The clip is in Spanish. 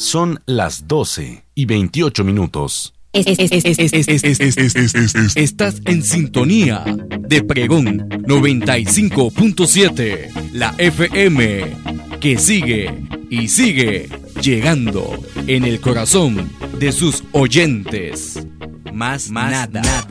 Son las 12:28. Estás en sintonía de Pregón 95.7, la FM que sigue y sigue llegando en el corazón de sus oyentes. Más nada.